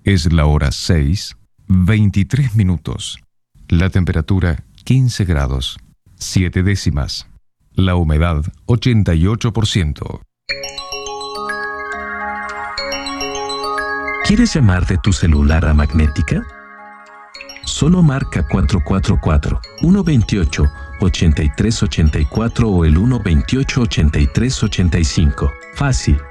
Es la hora 6:23. La temperatura 15 grados, 7 décimas. La humedad 88%. ¿Quieres llamar de tu celular a Magnética? Solo marca 444-128-8384 o el 128-8385. Fácil.